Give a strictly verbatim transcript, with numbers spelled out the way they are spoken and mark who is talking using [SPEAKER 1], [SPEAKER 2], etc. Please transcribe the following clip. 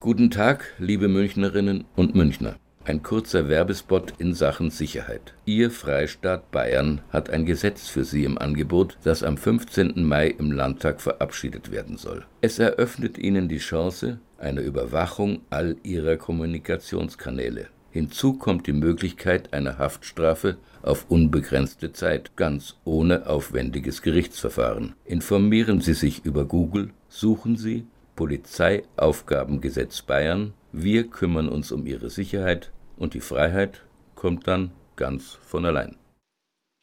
[SPEAKER 1] Guten Tag, liebe Münchnerinnen und Münchner. Ein kurzer Werbespot in Sachen Sicherheit. Ihr Freistaat Bayern hat ein Gesetz für Sie im Angebot, das am fünfzehnten Mai im Landtag verabschiedet werden soll. Es eröffnet Ihnen die Chance einer Überwachung all Ihrer Kommunikationskanäle. Hinzu kommt die Möglichkeit einer Haftstrafe auf unbegrenzte Zeit, ganz ohne aufwendiges Gerichtsverfahren. Informieren Sie sich über Google, suchen Sie Polizeiaufgabengesetz Bayern. Wir kümmern uns um Ihre Sicherheit und die Freiheit kommt dann ganz von allein.